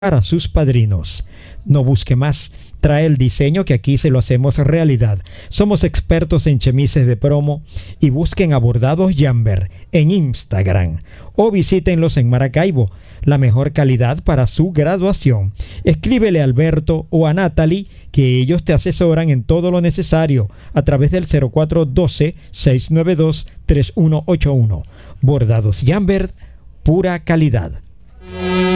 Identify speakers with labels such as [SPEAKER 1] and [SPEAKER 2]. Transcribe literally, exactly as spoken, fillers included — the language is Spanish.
[SPEAKER 1] para sus padrinos. No busque más, trae el diseño que aquí se lo hacemos realidad. Somos expertos en chemises de promo y busquen a Bordados Jamber en Instagram o visítenlos en Maracaibo, la mejor calidad para su graduación. Escríbele a Alberto o a Natalie que ellos te asesoran en todo lo necesario a través del cero cuatro uno dos, seis nueve dos, tres uno ocho uno. Bordados Jamber, pura calidad.